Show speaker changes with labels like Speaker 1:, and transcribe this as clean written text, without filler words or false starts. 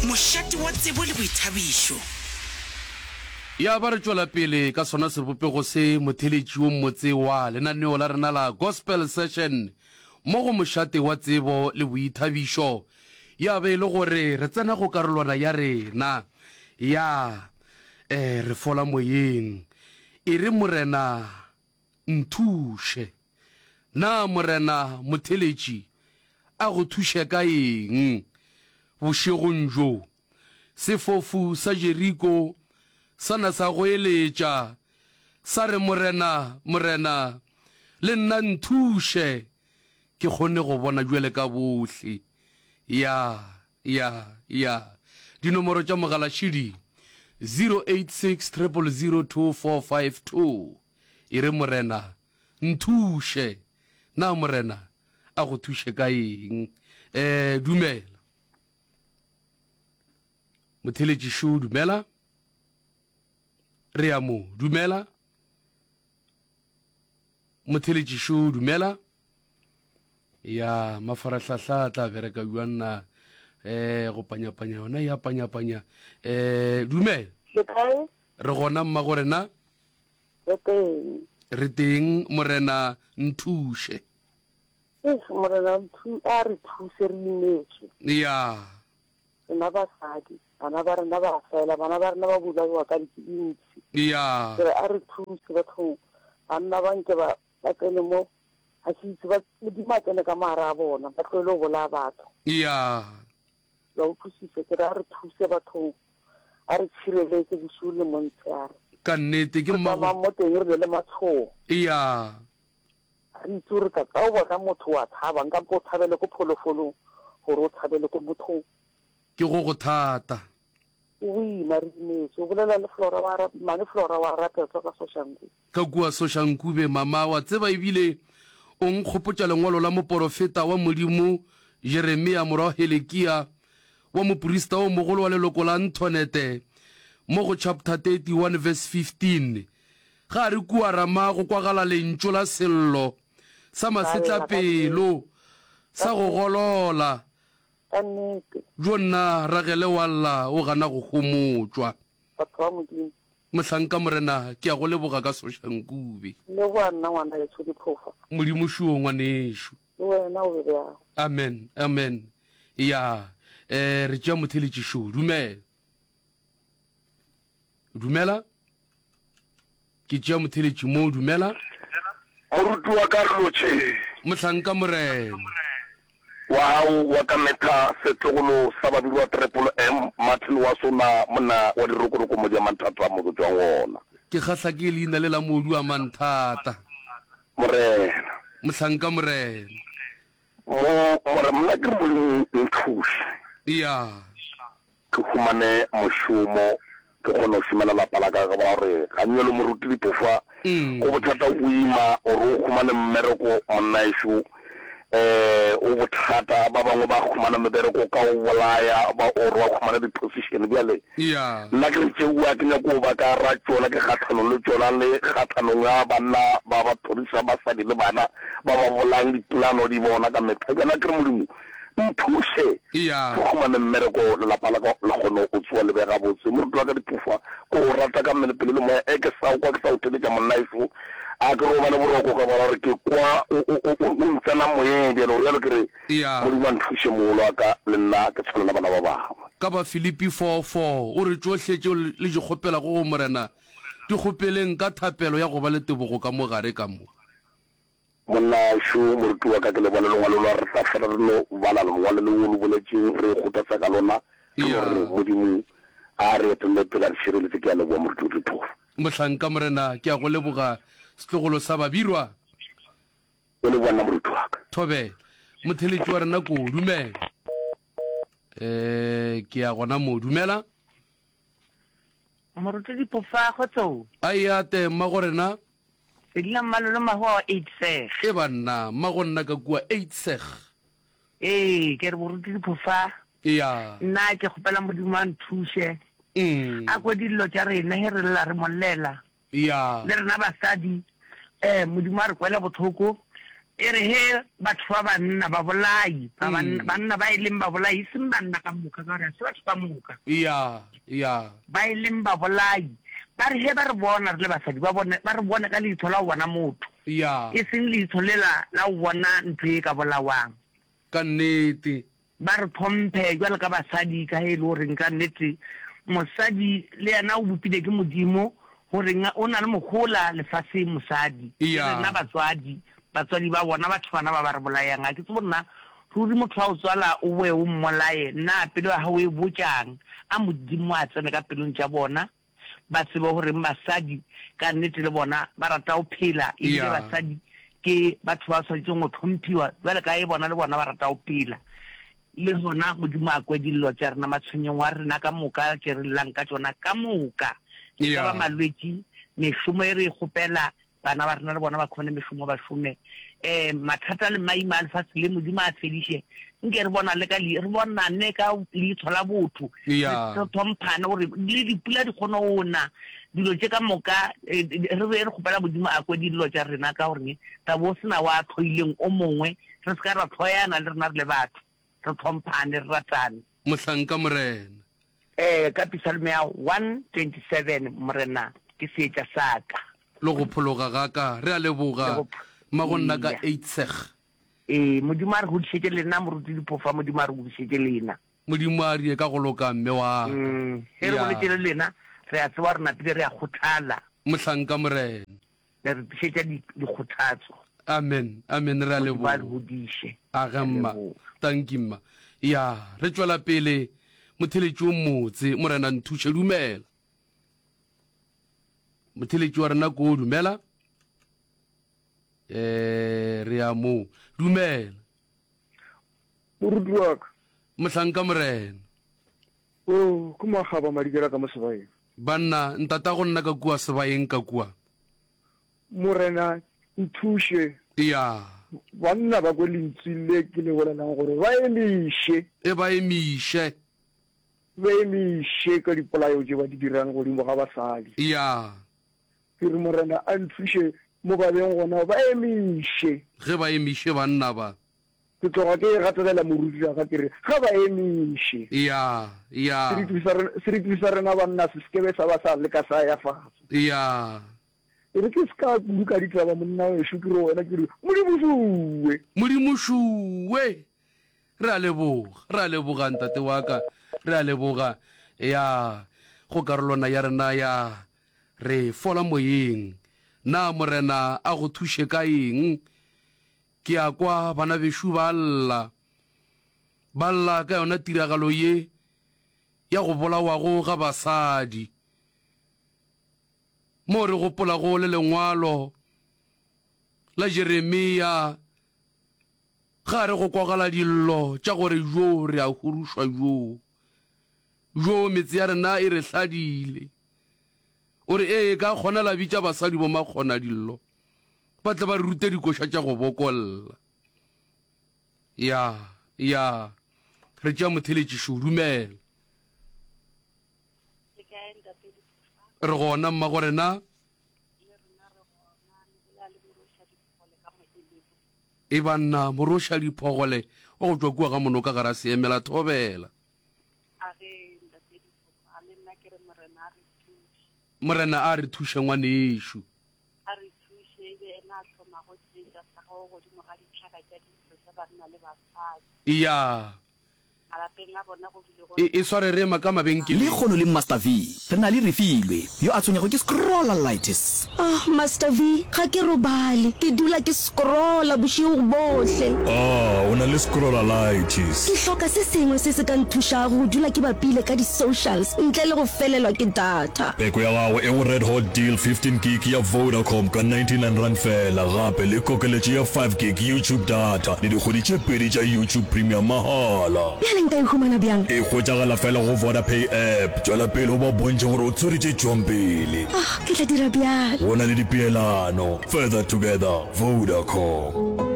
Speaker 1: mošate wa tsebo le boithabišo.
Speaker 2: Ya ba re tšwela pele ka sona sebopego se motheletši wo mmotse wa lenaneo la rena la gospel session mo go mošate wa tsebo le boithabišo. Ya be le gore re tsena go karolwana ya rena ya re fola moyeng e re morena nthuše na morena motheletši a go thuše ka eng bošegong jo sefofu sa Jeriko sana sa go eletša sa re morena le nna nthuše ke kgone go bona jwele ka bohle ya dinomoro tša mogalašidi 086000242 e re morena nthuše na morena a go thuše ka eng dumela motheletšišo dumela re ya mo dumela motheletšišo dumela ya mafarahlahla tla bereka juanna go panyapanya yona ya panyapanya dumela re gona mma go rena re teng morena nthuše
Speaker 3: morena a re thuse re imetše
Speaker 2: ya
Speaker 3: rena basadi bana ba rena ba fela bana ba rena ba bolawa ka dintsi
Speaker 2: ya
Speaker 3: re a re thuse batho banna ba nke ba tsene mo a se itse ba modimo tsene ka mara a bona ba tlole go bola batho
Speaker 2: ya
Speaker 3: ba o thusitse ke re a re thuse batho a re tshireletse bosiu le montshare
Speaker 2: ka nnete ke
Speaker 3: mo teng re le matshogo
Speaker 2: ya
Speaker 3: re itse gore ka o bona motho wa thaba nka go thabele ko pholofolo gore o thabele ko mothong
Speaker 2: ke go thata
Speaker 3: o ima re imetse o bolela le Flora wa rapetsa ka Soshangu
Speaker 2: ka kua Soshankube mama wa tseba ebile o nkgopotša lengwalo la moporofeta wa modimo Jeremia morwa Helekia wa moprista o mogolo wa leloko la Antonete mo go chapter 31 verse 15 ga re kua rama go kwagala lentšo la sello sa masetlapelo sa go golola jo nna ragele walla o gana go homotšwa mohlanka morena ke a go leboga ka Soshankube
Speaker 3: le bana ngwana ya tshodi phofa
Speaker 2: modimo shuo ngwanešo
Speaker 3: wena o be ya
Speaker 2: amen ya re tšea motheletšišo dumela ke tšea motheletši mo dumela
Speaker 4: moruti wa karolotše
Speaker 2: mohlanka morena
Speaker 4: wa hao wa ka metha setlogolo sa badudi wa triple M Martin wa sona mona wa dirokoroko mo dia manthata mo go tswang ona
Speaker 2: ke kgahla ke leina le la modu a manthata
Speaker 4: morena
Speaker 2: mohlanka morena
Speaker 4: mna ke mo nthuše
Speaker 2: ya
Speaker 4: ke humane moshumo ke gona o simela la pala ka ba gore ga nyelo moruti dipofa go bothata o ima o ro humane mmereko monnaisho o bothata ba bangwe ba khumana mebereko ka o bolaya ba o rwa khumana di-position bjale nna ke re tšeua ke nyako ba ka ra tšona ke kgathanong le tšona le kgathanong ya banna ba ba thorisa basadi le bana ba ba bolang dipolano di bona ka metha bjana ke re modimo nthuše ke khumane mmereko lelapa la kgone o tsoa lebega botse moruti wa ka dipofa ko o rata ka mmelepele le moya ke sa o teletša monnaifo a ke go bana boroko ka bona gore ke kwa o ntsena moyeng bjalo o yalo ke re modimo a nthuše moolo wa ka le nna ke tshwanela bana ba bangwe
Speaker 2: ka ba Filipi 4:4 o re tsohle tšeo le di kgopela go morena di kgopeleng ka thapelo ya go ba le tebogo ka mogare ka mo
Speaker 4: monna šo moruti wa ka ke le bona lengwalo lwa re sa fela re no bala lengwalo le o lo boletseng re gotatsa ka lona ke gore modimo a re etelele pele a re šireletse ke a leboa moruti o dithofa
Speaker 2: mohlanka morena ke a go leboga setlogolo sa babirwa
Speaker 4: o le bona moruti wa ka
Speaker 2: thobe motheletši wa rena ko dumela ke a gona mo dumela
Speaker 5: moruti dipofa kgotso
Speaker 2: a ate mma go rena
Speaker 5: se dila malolo mago wa 8 seg
Speaker 2: e banna mma go nna ka kua 8 seg
Speaker 5: ke re moruti dipofa
Speaker 2: ya
Speaker 5: nna ke kgopela modimo a nthuse a go dillo tša rena he re lla re mollela
Speaker 2: ya
Speaker 5: le rena basadi modimo a re kwela bothoko e re he batho ba banna ba bolai banna ba ileng ba bolai seng banna ka moka ka re se batho ba moka ba ileng ba bolai ba re he ba re bona re le basadi ba re bona ka leitho la bona motho e seng leitho lela la bona ntho e ka bolawang
Speaker 2: ka nnete
Speaker 5: ba re tlhomphe jwale ka basadi ka he le goreng ka nnete mosadi le yena o bopile ke modimo gore o na le mogola lefatshe mosadi nna batswadi ba bona batho bana ba re bolayang a ke tse bona ruri motho wa o tswala o boe o mmolaye nna pelo ya hao e botjang a modimo a tsene ka pelong tša bona ba tseba gore basadi ka nnete le bona ba rata o phela e le basadi ke batho ba tshwanetseng go tlhomphiwa jwale ka e bona le bona ba rata o phela le hona modimo a kwe dillo tša rena matshwenyong wa rena ka moka ke re llang ka tsona ka moka ka ba malwetši mešomo e re e kgopela bana ba rena le bona ba khone mešomo ba šome mathata le maima a lefatshe le modimo a fediše nke re bonane ka leitho la botho re tlhomphane gore le dipula di kgone go na dilo tše ka moka re kgopela modimo a kwe dilo tša rena ka gore tabo o sena wa tlhoileng o mongwe re se ka ra tlhoyana le rena re le batho re tlhomphane re ratane
Speaker 2: mohlanka morena
Speaker 5: ka Psalm ya 127 morena ke seetša saka
Speaker 2: le go phologa ga ka re a leboga magonna ka 8 seg
Speaker 5: modimo a re godišetse lena moruti diphofa modimo a re godišetse lena
Speaker 2: modimo a rie ka go loka mme wa
Speaker 5: ge re boletse le lena re a tseba re napile re a kgothala
Speaker 2: mohlanka morena
Speaker 5: le re tlišetša dikgothatso
Speaker 2: amen re a leboga
Speaker 5: ba godiše
Speaker 2: agemma thank you ma re tswela pele motheletši o motse morena nthuše dumela motheletši wa rena ko dumela re a mo dumela
Speaker 6: moruti wa ka
Speaker 2: mohlanka morena
Speaker 6: ke magaba madikela ka mo sebaeng
Speaker 2: banna ntata go nna ka kua sebaeng ka kua
Speaker 6: morena nthuše banna ba kwe lentswi le ke le bolelang gore ba emiše ka dipolayo tse ba di dirang godimo ga basadi ke re morena a nthuše mo babeng gona ba emiše
Speaker 2: ge ba emiše banna ba
Speaker 6: ke tloga ke gatelela moruti wa ka ke re ga ba emiše seriti sa rena banna se sekebe sa ba sa leka sa ya fatshe
Speaker 2: e
Speaker 6: re ke se ka kudu ka ditaba monna wešo ke re wena ke re
Speaker 2: modimošuwe re a leboga ntate wa ka re a leboga go karolwana ya rena ya re fola moyeng na morena a go thuše ka eng ke a kwa bana bešo ba lla ka yona tiragalo ye ya go bolawago ga basadi mo re gopolago le lengwalo la Jeremia ga re go kwagala dillo tša gore re a hurušwa metse ya rena e re hladile o re ka kgona la bitša basadi bo makgona dillo ba tle ba re rute dikoša tša go bokolla re tšea motheletšišo dumela re gona mma gore na e banna moroša diphogole wa go tšwa kua ga monoka gara seemela thobela morena a re thuše ngwanešo e sware rema ka mabenkele
Speaker 7: le kgono le Master V re na le refilwe yo a tshwenyego ke scrolleritis
Speaker 8: Master V ga ke robale ke dula ke scrolla bosigo bohle
Speaker 9: o na le scrolleritis
Speaker 8: ke hloka se sengwe se se ka nthušago go dula ke bapile ka di-socials ntle le go felelwa ke data
Speaker 9: peko ya gago e go red hot deal 15 gig ya Vodacom ka 99 rand fela gape le kokeletše ya 5 gig YouTube data le dikgwedi tše pedi tša YouTube Premium mahala
Speaker 8: bjale nka ihumana bjang
Speaker 9: e hwetšagala fela go Vodapay app tšwela pele o ba bontše gore o tsweretše tšwampele
Speaker 8: ke tla dira bjalo
Speaker 9: go na le dipeelano further together Vodacom